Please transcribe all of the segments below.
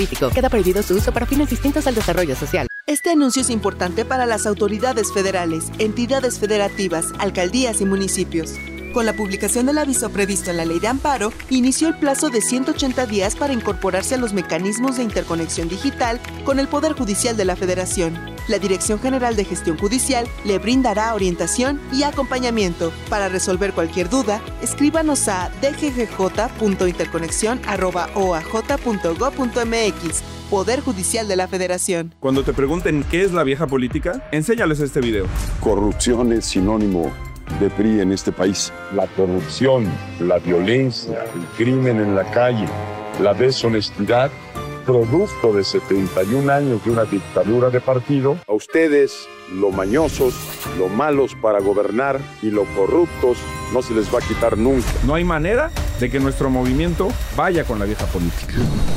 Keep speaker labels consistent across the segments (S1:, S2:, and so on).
S1: Queda prohibido su uso para fines distintos al desarrollo social.
S2: Este anuncio es importante para las autoridades federales, entidades federativas, alcaldías y municipios. Con la publicación del aviso previsto en la Ley de Amparo, inició el plazo de 180 días para incorporarse a los mecanismos de interconexión digital con el Poder Judicial de la Federación. La Dirección General de Gestión Judicial le brindará orientación y acompañamiento. Para resolver cualquier duda, escríbanos a dggj.interconexión@oaj.gov.mx. Poder Judicial de la Federación.
S3: Cuando te pregunten qué es la vieja política, enséñales este video.
S4: Corrupción es sinónimo de PRI en este país.
S5: La corrupción, la violencia, el crimen en la calle, la deshonestidad, producto de 71 años de una dictadura de partido.
S4: A ustedes, lo mañosos, lo malos para gobernar y lo corruptos, no se les va a quitar nunca.
S3: No hay manera de que nuestro movimiento vaya con la vieja política.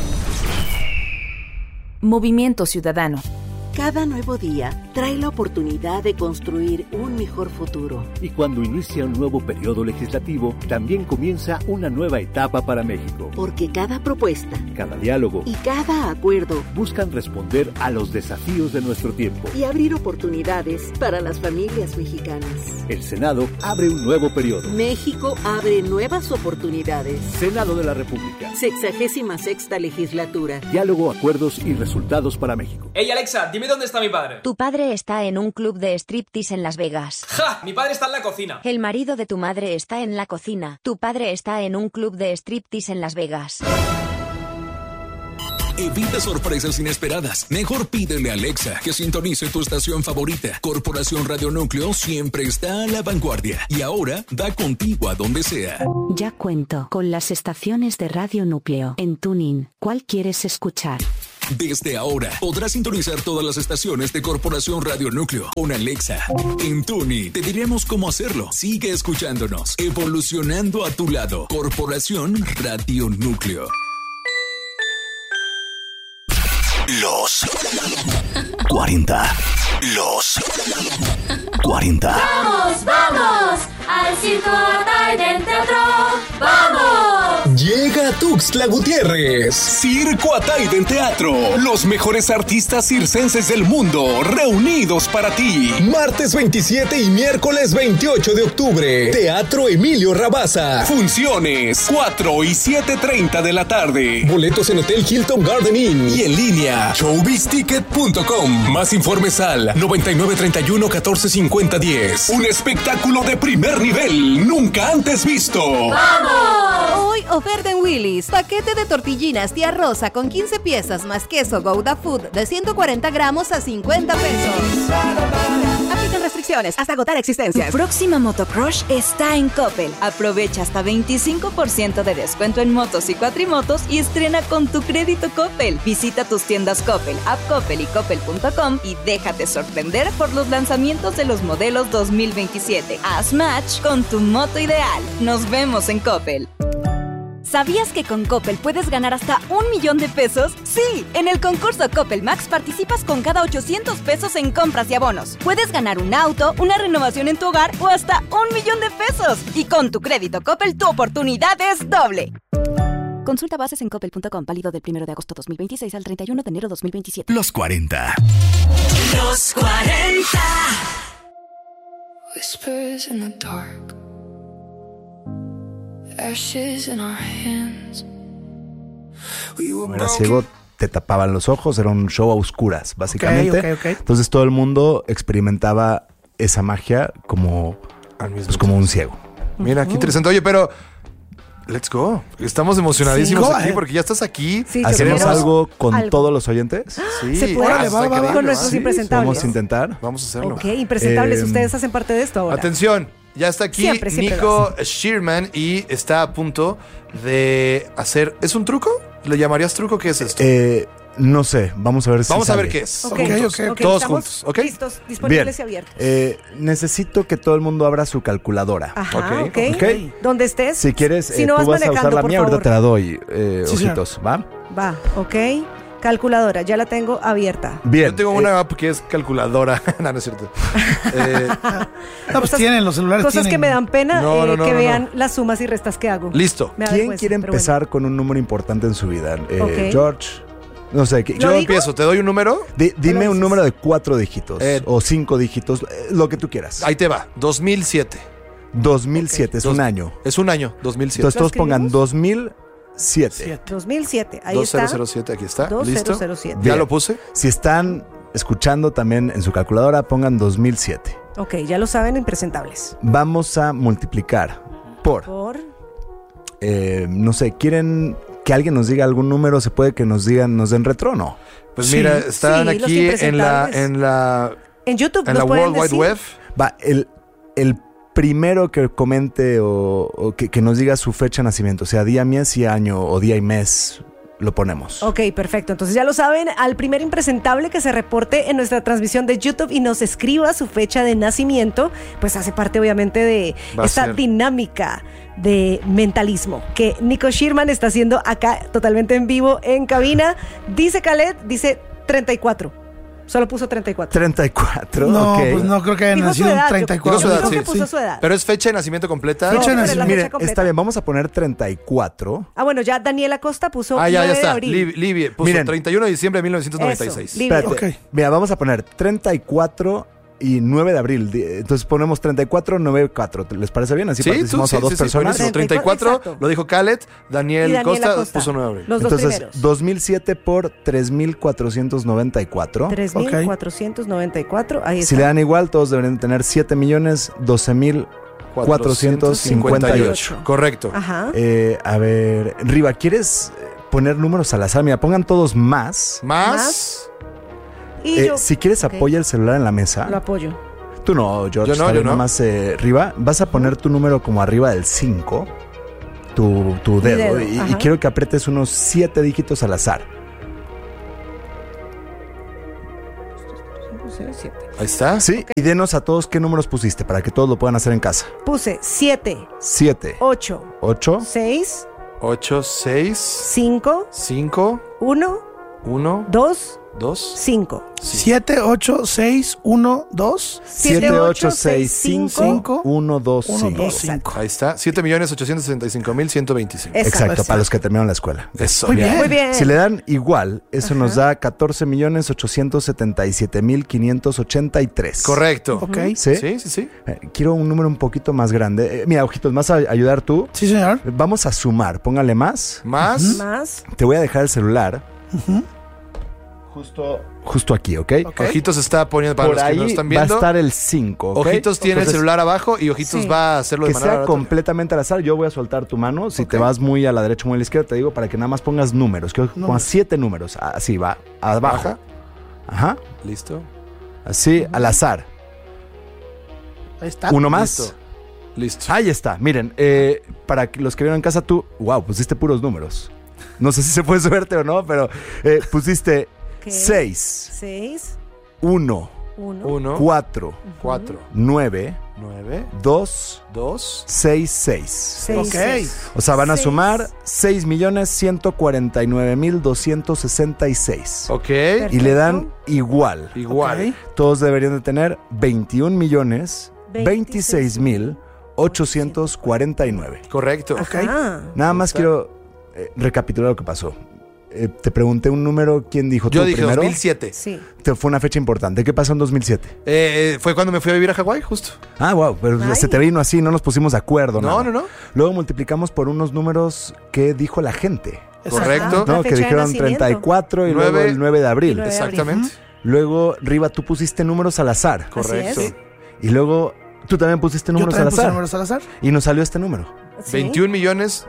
S6: Movimiento Ciudadano.
S7: Cada nuevo día trae la oportunidad de construir un mejor futuro.
S8: Y cuando inicia un nuevo periodo legislativo, también comienza una nueva etapa para México.
S7: Porque cada propuesta,
S8: cada diálogo
S7: y cada acuerdo
S8: buscan responder a los desafíos de nuestro tiempo
S7: y abrir oportunidades para las familias mexicanas.
S8: El Senado abre un nuevo periodo.
S7: México abre nuevas oportunidades.
S8: Senado de la República.
S7: 66ª legislatura.
S8: Diálogo, acuerdos y resultados para México.
S9: Hey Alexa, dime dónde está mi padre.
S10: Tu padre está en un club de striptease en Las Vegas.
S9: ¡Ja! Mi padre está en la cocina.
S10: El marido de tu madre está en la cocina. Tu padre está en un club de striptease en Las Vegas.
S11: Evita sorpresas inesperadas. Mejor pídele a Alexa que sintonice tu estación favorita. Corporación Radio Núcleo siempre está a la vanguardia y ahora va contigo a donde sea.
S12: Ya cuento con las estaciones de Radio Núcleo en TuneIn. ¿Cuál quieres escuchar?
S11: Desde ahora podrás sintonizar todas las estaciones de Corporación Radio Núcleo con Alexa. En TuneIn te diremos cómo hacerlo. Sigue escuchándonos, evolucionando a tu lado. Corporación Radio Núcleo. Los 40. Los 40.
S13: ¡Vamos, vamos! ¡Al Circo Ataide Teatro! ¡Vamos!
S14: Llega Tuxtla Gutiérrez. Circo Ataide Teatro. Los mejores artistas circenses del mundo reunidos para ti. Martes 27 y miércoles 28 de octubre. Teatro Emilio Rabasa. Funciones 4 y 7:30 de la tarde. Boletos en Hotel Hilton Garden Inn y en línea showbizticket.com. Más informes al 9931-1450-10. Un espectáculo de primer nivel nunca antes visto.
S13: ¡Vamos!
S15: Hoy oferta en Willy's. Paquete de tortillinas tía Rosa con 15 piezas más queso Gouda Food de 140 gramos a 50 pesos. Aplican restricciones hasta agotar existencias.
S6: Tu próxima motocrush está en Coppel. Aprovecha hasta 25% de descuento en motos y cuatrimotos y estrena con tu crédito Coppel. Visita tus tiendas Coppel, App Coppel y Coppel.com y déjate sorprender por los lanzamientos de los modelos 2027. Haz match con tu moto ideal. Nos vemos en Coppel. ¿Sabías que con Coppel puedes ganar hasta $1,000,000 de pesos? ¡Sí! En el concurso Coppel Max participas con cada 800 pesos en compras y abonos. Puedes ganar un auto, una renovación en tu hogar o hasta $1,000,000 de pesos. Y con tu crédito Coppel, tu oportunidad es doble. Consulta bases en coppel.com, válido del 1 de agosto 2026 al 31 de enero 2027.
S11: Los 40.
S13: Los 40.
S16: Whispers in the dark. Ashes in our hands.
S17: Era ciego, te tapaban los ojos, era un show a oscuras, básicamente.
S18: Okay.
S17: Entonces todo el mundo experimentaba esa magia como, pues, como un ciego.
S18: Mira, qué interesante. Oye, pero let's go. Estamos emocionadísimos aquí porque ya estás aquí.
S17: Sí, ¿hacemos algo con todos los oyentes?
S18: Sí.
S15: Se puede, con nuestros impresentables.
S17: Vamos a intentar.
S18: Vamos a hacerlo.
S15: Ok, impresentables, ustedes hacen parte de esto ahora.
S18: Atención. Ya está aquí
S15: siempre
S18: Nico Shearman y está a punto de hacer... ¿Es un truco? ¿Le llamarías truco? ¿Qué es esto?
S17: No sé, vamos a ver si
S18: Vamos
S17: sale.
S18: a ver qué es.
S15: Okay.
S18: Todos juntos, ¿ok?
S15: Listos, disponibles
S17: Bien.
S15: y abiertos.
S17: Necesito que todo el mundo abra su calculadora.
S15: Ajá, ok. ¿Dónde estés?
S17: Si quieres,
S15: si no
S17: tú vas a usar la mía, ahorita te la doy, ojitos, ¿va?
S15: Va, ok. Calculadora, ya la tengo abierta.
S17: Bien.
S18: Yo tengo una app que es calculadora. No es cierto.
S15: Pues
S19: tienen los celulares.
S15: Cosas que me dan pena que vean las sumas y restas que hago.
S18: Listo.
S17: ¿Quién quiere empezar con un número importante en su vida? George, No sé,
S18: Yo empiezo, ¿te doy un número?
S17: Dime un número de 4 dígitos o 5 dígitos, lo que tú quieras.
S18: Ahí te va, 2007.
S17: 2007, es un año.
S18: Es un año, 2007.
S17: Entonces todos pongan 2007.
S15: 2007, ahí
S18: 2007, aquí está.
S15: 2007.
S18: ¿Listo? ¿Ya lo puse?
S17: Si están escuchando también en su calculadora, pongan 2007.
S15: Ok, ya lo saben, impresentables.
S17: Vamos a multiplicar por no sé, ¿quieren que alguien nos diga algún número? ¿Se puede que nos den retro o no?
S18: Pues mira, están aquí en
S15: YouTube,
S18: en la World Wide Web.
S17: Va, el primero que comente o que nos diga su fecha de nacimiento, o sea, día, mes y año, o día y mes, lo ponemos.
S15: Ok, perfecto. Entonces ya lo saben, al primer impresentable que se reporte en nuestra transmisión de YouTube y nos escriba su fecha de nacimiento, pues hace parte obviamente de esta dinámica de mentalismo que Nico Schirman está haciendo acá totalmente en vivo en cabina. Dice Khaled, dice 34. Solo puso 34.
S17: 34,
S19: no,
S17: ok.
S19: Pues no creo que haya nacido en 34.
S15: Dijo que puso su edad.
S18: Pero es fecha de nacimiento completa.
S19: Fecha de nacimiento.
S17: Miren, está bien, vamos a poner 34.
S15: Ah, bueno, ya Daniela Costa puso 9
S18: ya está.
S15: de abril.
S18: Libby puso
S17: Miren,
S18: 31 de diciembre de 1996.
S17: Espérate. Okay. Mira, vamos a poner 34 y 9 de abril. Entonces ponemos 34, 9, 4. ¿Les parece bien? Así participamos a dos personas.
S18: 34,
S15: exacto.
S18: Lo dijo Khaled, Daniela Costa puso 9 de abril.
S15: Los dos
S17: Entonces,
S15: primeros.
S17: 2007 por 3,494.
S15: 3,494. Ahí está.
S17: Si le dan igual, todos deberían tener 7,12,458.
S18: Correcto.
S15: Ajá.
S17: A ver, Riva, ¿quieres poner números al azar? Mira, pongan todos más.
S18: ¿Más?
S15: Y yo,
S17: si quieres, apoya el celular en la mesa.
S15: Lo apoyo.
S17: Tú no, George.
S18: Yo no.
S17: Nada más, Riva, vas a poner tu número como arriba del 5. Tu dedo. Y quiero que aprietes unos 7 dígitos al azar.
S15: 7.
S18: Ahí está.
S17: Sí, okay. Y denos a todos qué números pusiste para que todos lo puedan hacer en casa.
S15: Puse 7.
S17: 8.
S15: 6.
S18: 5. 1.
S15: 2. 5.
S19: 7, 8, 6, 1, 2.
S17: 7, 8, 6, 5, 1, 2, 5.
S18: Ahí está. 7,865,125.
S17: Exacto, para los que terminaron la escuela.
S18: Eso.
S15: Muy bien.
S17: Si le dan igual, eso nos da 14,877,583.
S18: Correcto.
S19: Ok.
S18: Sí.
S17: Quiero un número un poquito más grande. Mira, Ojitos, ¿vas a ayudar tú?
S19: Sí, señor.
S17: Vamos a sumar. Póngale más.
S18: Más.
S17: Te voy a dejar el celular. Justo aquí, ¿ok?
S18: Ojitos está poniendo, para
S17: por
S18: los que
S17: ahí
S18: no están viendo,
S17: va a estar el 5, ¿ok?
S18: Ojitos tiene el celular abajo y Ojitos va a hacerlo de
S17: que
S18: manera
S17: sea completamente al azar. Yo voy a soltar tu mano. Si te vas muy a la derecha o muy a la izquierda, te digo para que nada más pongas números. Quiero que pongas 7 números. Así va, abajo. Ajá.
S18: Listo.
S17: Así, al azar.
S19: Ahí está.
S17: Uno más.
S18: Listo.
S17: Ahí está. Miren, para los que vieron en casa, tú, pusiste puros números. No sé si se fue suerte o no, pero pusiste 6, 1, 4, 9, 2, 6, 6.
S19: Ok.
S17: O sea, van a sumar 6,149,266.
S18: Ok.
S17: Y le dan igual.
S18: Okay.
S17: Todos deberían de tener 21,26,849.
S18: Correcto.
S19: Okay.
S17: Nada más quiero recapitular lo que pasó. Te pregunté un número, ¿quién dijo?
S18: Yo
S17: ¿tú
S18: dije
S17: primero?
S18: 2007.
S15: Sí.
S17: Fue una fecha importante. ¿Qué pasó en 2007?
S18: Fue cuando me fui a vivir a Hawái, justo.
S17: Wow, pero se te vino así, no nos pusimos de acuerdo.
S18: No.
S17: Luego multiplicamos por unos números que dijo la gente.
S18: Correcto.
S17: ¿No? Que dijeron 34 y luego el 9 de abril.
S18: Exactamente.
S17: Luego, Riva, tú pusiste números al azar.
S18: Correcto.
S17: Y luego, tú también pusiste números al azar. Y nos salió este número.
S18: 21 millones.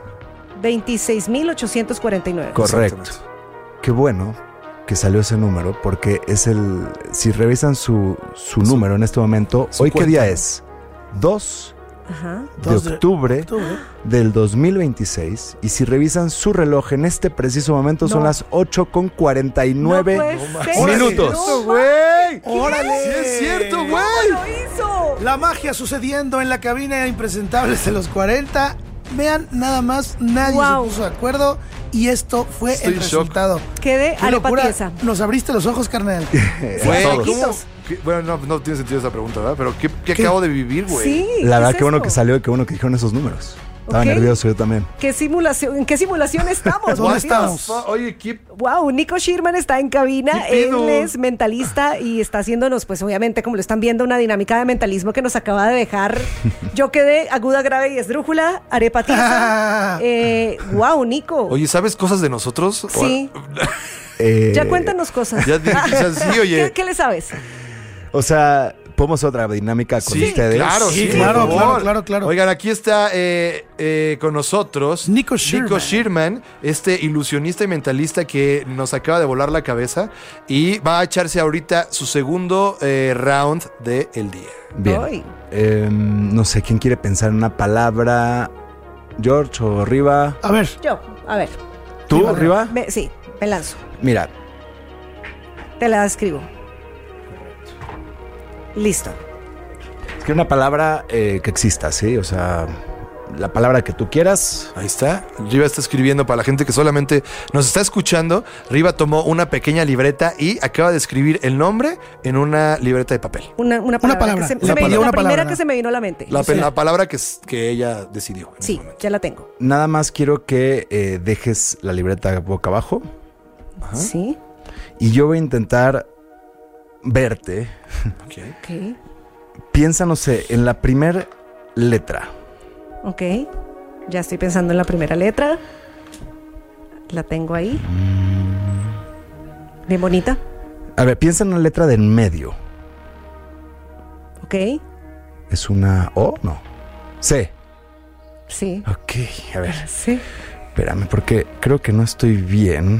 S15: 26,849.
S17: Correcto. Qué bueno que salió ese número, porque es si revisan su número en este momento, ¿hoy qué día es? 2 de octubre del 2026. Y si revisan su reloj en este preciso momento, son las 8:49 minutos.
S19: ¡No, güey!
S18: ¡Órale! ¡Sí es cierto, güey!
S15: ¿Cómo lo hizo?
S19: La magia sucediendo en la cabina Impresentables de los 40. Vean, nada más, nadie se puso de acuerdo y esto fue el resultado.
S15: Quedé arepa tiesa.
S19: Nos abriste los ojos, carnal.
S18: Bueno, no tiene sentido esa pregunta, ¿verdad? Pero ¿qué acabo de vivir, güey?
S15: Sí.
S17: La verdad, qué bueno que salió y qué bueno que dijeron esos números. Estaba nervioso yo también.
S15: ¿En qué simulación estamos?
S19: ¿Dónde estamos?
S18: Oye,
S15: Wow, Nico Schirman está en cabina. Él es mentalista y está haciéndonos, pues obviamente, como lo están viendo, una dinámica de mentalismo que nos acaba de dejar. Yo quedé aguda, grave y esdrújula, arepa tiesa. Wow, Nico.
S18: Oye, ¿sabes cosas de nosotros?
S15: Sí. Ya cuéntanos cosas.
S18: Ya, sí, oye.
S15: ¿Qué le sabes?
S17: O sea, ¿podemos otra dinámica con ustedes?
S18: Claro,
S19: claro.
S18: Oigan, aquí está con nosotros
S19: Nico
S18: Schirman, este ilusionista y mentalista que nos acaba de volar la cabeza y va a echarse ahorita su segundo round del día.
S17: Bien. No sé, ¿quién quiere pensar en una palabra? ¿George o Riva?
S19: A ver.
S15: Yo, a ver.
S17: ¿Tú, Riva?
S15: Sí, me lanzo.
S17: Mira.
S15: Te la escribo. Listo.
S17: Es que una palabra que exista, ¿sí? O sea, la palabra que tú quieras.
S18: Ahí está. Riva está escribiendo para la gente que solamente nos está escuchando. Riva tomó una pequeña libreta y acaba de escribir el nombre en una libreta de papel.
S15: Una palabra. La primera que se me vino a la mente.
S18: La palabra que ella decidió.
S15: Sí, ya la tengo.
S17: Nada más quiero que dejes la libreta boca abajo.
S18: Ajá.
S15: Sí.
S17: Y yo voy a intentar verte.
S15: Ok.
S17: Piensa, no sé, en la primera letra.
S15: Ok. Ya estoy pensando en la primera letra. La tengo ahí. Bien bonita.
S17: A ver, piensa en una letra de en medio.
S15: Ok.
S17: ¿Es una O? No. C.
S15: Sí.
S17: Ok, a ver.
S15: Sí.
S17: Espérame, porque creo que no estoy bien.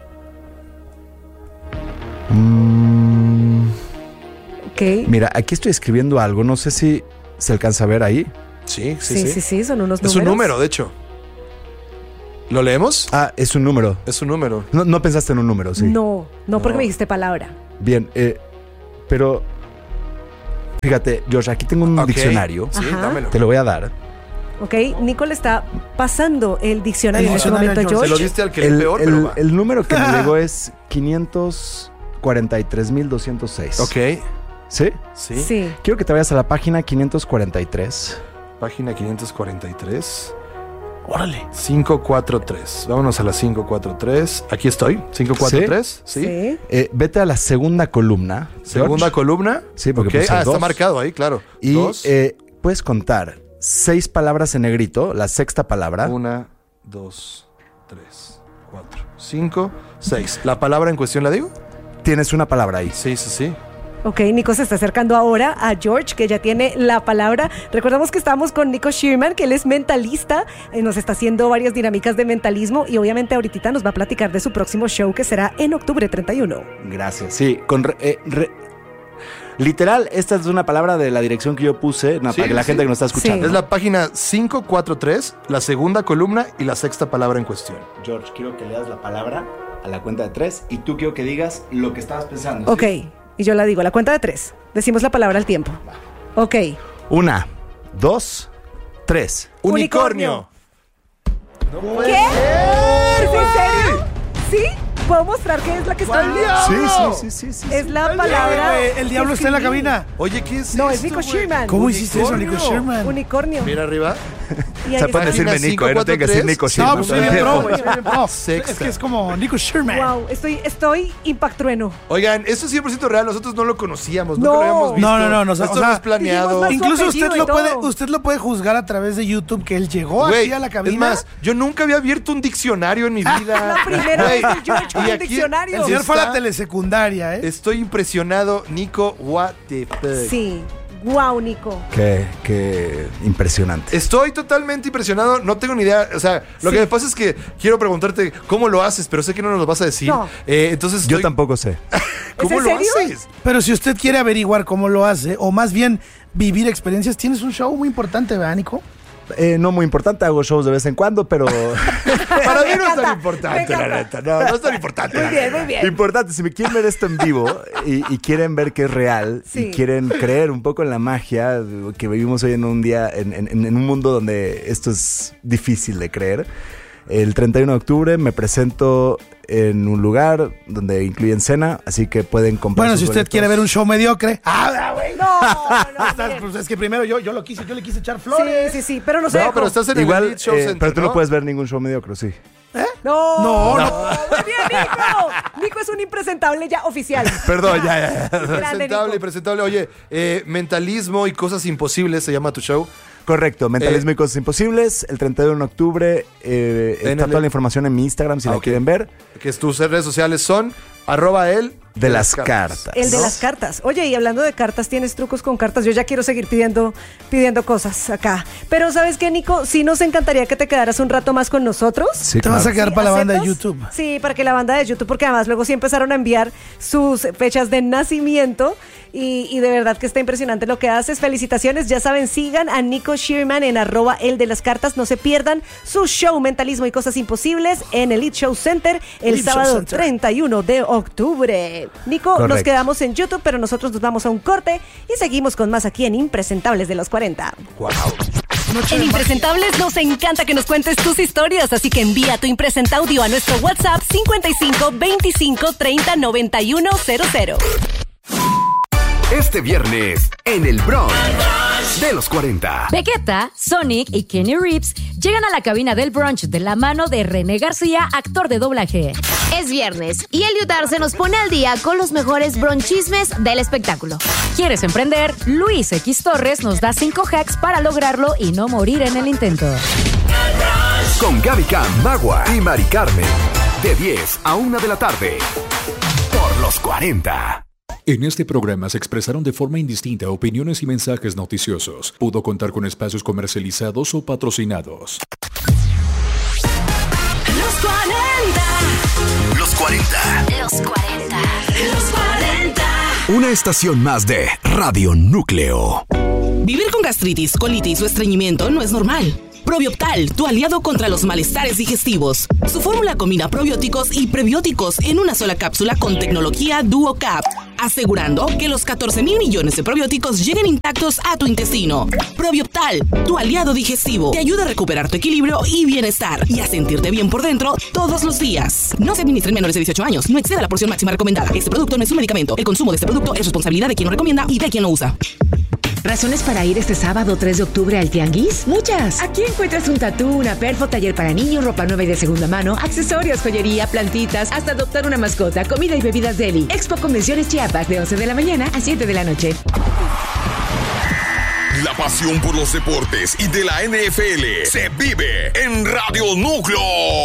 S15: Ok.
S17: Mira, aquí estoy escribiendo algo. No sé si se alcanza a ver ahí.
S18: Sí,
S15: son unos números.
S18: Es un número, de hecho. ¿Lo leemos?
S17: Ah, es un número.
S18: Es un número.
S17: No pensaste en un número, sí.
S15: No, porque me dijiste palabra.
S17: Bien, pero fíjate, Josh, aquí tengo un diccionario.
S18: Sí, dámelo.
S17: Te lo voy a dar.
S15: Ok, Nico le está pasando el diccionario en este momento a George.
S18: Se lo diste al que es peor, pero va.
S17: El número que me llegó es 543,206.
S18: Ok.
S17: ¿Sí?
S15: Sí.
S17: Quiero que te vayas a la página 543.
S18: Página 543.
S19: Órale.
S18: 543. Vámonos a la 543. Aquí estoy. 543. Sí.
S17: Vete a la segunda columna.
S18: Segunda columna.
S17: Sí, porque
S18: okay. Está marcado ahí, claro.
S17: Y puedes contar 6 palabras en negrito, la sexta palabra.
S18: 1, 2, 3, 4, 5, 6. ¿La palabra en cuestión la digo?
S17: Tienes una palabra ahí.
S18: Sí.
S15: Ok, Nico se está acercando ahora a George, que ya tiene la palabra. Recordamos que estamos con Nico Schirman, que él es mentalista, nos está haciendo varias dinámicas de mentalismo y obviamente ahorita nos va a platicar de su próximo show que será en octubre 31.
S17: Gracias. Sí, literal, esta es una palabra de la dirección que yo puse para que la gente que nos está escuchando.
S18: Es la página 543, la segunda columna y la sexta palabra en cuestión.
S17: George, quiero que leas la palabra a la cuenta de 3 y tú quiero que digas lo que estabas pensando.
S15: Ok. ¿Sí? Y yo la digo, a la cuenta de 3. Decimos la palabra al tiempo. Ok.
S17: 1, 2, 3.
S18: Unicornio.
S15: ¿Qué? ¿Es en serio? ¿Sí? ¿Puedo mostrar qué es la que está
S17: viendo? Sí.
S15: Es la palabra.
S19: El diablo está en la cabina.
S18: Oye, ¿qué es
S15: No,
S18: esto,
S15: es Nico Schirman.
S19: ¿Cómo hiciste eso, Nico Schirman?
S15: Unicornio.
S18: Mira arriba.
S17: O sea, puedes decirme Nico, no tengas que decir Nico Schirman.
S19: No, pues soy bien pro, es que es como Nico Schirman.
S15: Wow, estoy impactrueno.
S18: Oigan, esto es 100% real. Nosotros no lo conocíamos, nunca lo habíamos visto.
S19: No.
S18: Esto no es planeado.
S19: Incluso usted lo puede juzgar a través de YouTube, que él llegó aquí a la cabina.
S18: Es más, yo nunca había abierto un diccionario en mi vida.
S15: La primera vez que George con un diccionario.
S19: El señor fue a la telesecundaria, ¿eh?
S18: Estoy impresionado, Nico. What the fuck.
S15: Sí. Wow, Nico.
S17: Qué impresionante.
S18: Estoy totalmente impresionado. No tengo ni idea. O sea, lo que me pasa es que quiero preguntarte cómo lo haces, pero sé que no nos lo vas a decir.
S15: No.
S18: Entonces
S17: yo tampoco sé.
S18: ¿Cómo lo haces?
S19: Pero si usted quiere averiguar cómo lo hace, o más bien vivir experiencias, tienes un show muy importante, ¿verdad, Nico?
S17: No muy importante, hago shows de vez en cuando, pero
S18: para mí no es tan importante, la neta. No es tan importante.
S15: Muy bien.
S17: Importante, si me quieren ver esto en vivo y quieren ver que es real y quieren creer un poco en la magia que vivimos hoy en un día, en un mundo donde esto es difícil de creer. El 31 de octubre me presento en un lugar donde incluyen cena, así que pueden comprar.
S19: Bueno, si usted
S17: boletos.
S19: quiere ver un show mediocre. Güey.
S15: No.
S19: Pues es que primero yo le quise echar flores.
S15: Sí, pero no sé.
S18: No, pero estás en
S17: Igual,
S18: el Elite Show Center,
S17: pero tú
S18: ¿no?
S17: no puedes ver ningún show mediocre, sí.
S15: No. Bien, Nico. Nico es un impresentable ya oficial.
S17: Perdón, ya.
S18: Presentable. Oye, Mentalismo y Cosas Imposibles se llama tu show.
S17: Correcto, Mentalismo y Cosas Imposibles. El 31 de octubre está toda la información en mi Instagram si la quieren ver.
S18: Que tus redes sociales son @el
S17: de las cartas.
S15: El de las cartas. Oye, y hablando de cartas, ¿tienes trucos con cartas? Yo ya quiero seguir pidiendo cosas acá. Pero ¿sabes qué, Nico? Sí nos encantaría que te quedaras un rato más con nosotros.
S17: Sí,
S19: te vas a quedar para la banda de
S15: ¿aceptas?
S19: YouTube.
S15: Sí, para que la banda de YouTube, porque además luego sí empezaron a enviar sus fechas de nacimiento y de verdad que está impresionante lo que haces. Felicitaciones, ya saben, sigan a Nico Shearman en @el de las cartas. No se pierdan su show Mentalismo y Cosas Imposibles en el Elite Show Center el
S19: Elite Show
S15: sábado
S19: Center.
S15: 31 de octubre. Nico,
S17: Correcto.
S15: nos quedamos en YouTube, pero nosotros nos vamos a un corte y seguimos con más aquí en Impresentables de los 40.
S18: Wow.
S20: En Impresentables nos encanta que nos cuentes tus historias, así que envía tu impresenta audio a nuestro WhatsApp 55 25 30 91 00.
S21: Este viernes, en el Brunch de los 40.
S22: Vegeta, Sonic y Kenny Reeves llegan a la cabina del brunch de la mano de René García, actor de doblaje.
S23: Es viernes y Elliot Arce nos pone al día con los mejores bronchismes del espectáculo.
S22: ¿Quieres emprender? Luis X Torres nos da 5 hacks para lograrlo y no morir en el intento.
S21: Con Gaby Cam, Magua y Mari Carmen. De 10 a 1 de la tarde. Por los 40.
S11: En este programa se expresaron de forma indistinta opiniones y mensajes noticiosos. Pudo contar con espacios comercializados o patrocinados.
S13: Los 40.
S21: Los 40.
S13: Los 40. Los 40.
S21: Una estación más de Radio Núcleo.
S24: Vivir con gastritis, colitis o estreñimiento no es normal. Probioptal, tu aliado contra los malestares digestivos. Su fórmula combina probióticos y prebióticos en una sola cápsula con tecnología DuoCap, asegurando que los 14,000 millones de probióticos lleguen intactos a tu intestino. Probioptal, tu aliado digestivo, te ayuda a recuperar tu equilibrio y bienestar y a sentirte bien por dentro todos los días. No se administra en menores de 18 años, no exceda la porción máxima recomendada. Este producto no es un medicamento. El consumo de este producto es responsabilidad de quien lo recomienda y de quien lo usa.
S25: ¿Razones para ir este sábado 3 de octubre al Tianguis? Muchas. Aquí encuentras un tatú, una perfo, taller para niños, ropa nueva y de segunda mano, accesorios, joyería, plantitas, hasta adoptar una mascota, comida y bebidas deli. Expo Convenciones Chiapas de 11 de la mañana a 7 de la noche.
S26: La pasión por los deportes y de la NFL se vive en Radio Núcleo.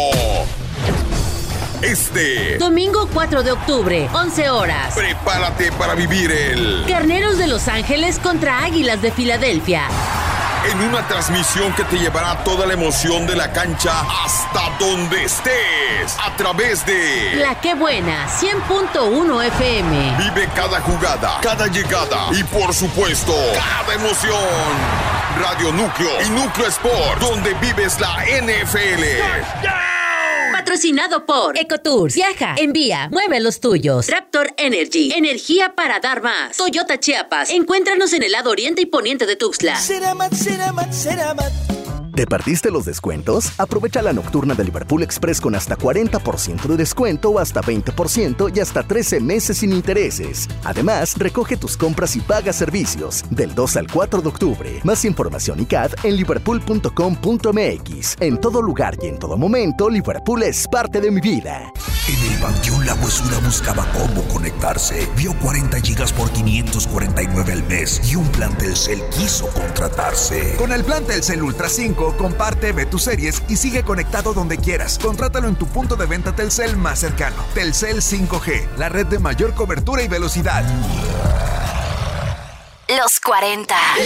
S25: Domingo 4 de octubre, 11 horas.
S26: Prepárate para vivir el
S25: Carneros de Los Ángeles contra Águilas de Filadelfia.
S26: en una transmisión que te llevará toda la emoción de la cancha hasta donde estés a través de
S25: La Qué Buena 100.1 FM.
S26: Vive cada jugada, cada llegada y por supuesto cada emoción. Radio Núcleo y Núcleo Sport, donde vives la NFL.
S25: Patrocinado por Ecotours. Viaja, envía, mueve los tuyos. Raptor Energy, energía para dar más. Toyota Chiapas. Encuéntranos en el lado oriente y poniente de Tuxtla.
S27: Ceramat. ¿Te perdiste los descuentos? Aprovecha la nocturna de Liverpool Express con hasta 40% de descuento o hasta 20% y hasta 13 meses sin intereses. Además, recoge tus compras y paga servicios del 2 al 4 de octubre. Más información y CAD en liverpool.com.mx. En todo lugar y en todo momento, Liverpool es parte de mi vida.
S28: En el Panteón La Huesura buscaba cómo conectarse. Vio 40 gigas por 549 al mes y un plan Telcel quiso contratarse.
S29: Con el plan Telcel Ultra 5, comparte, ve tus series y sigue conectado donde quieras. Contrátalo en tu punto de venta Telcel más cercano. Telcel 5G, la red de mayor cobertura y velocidad.
S13: Los 40.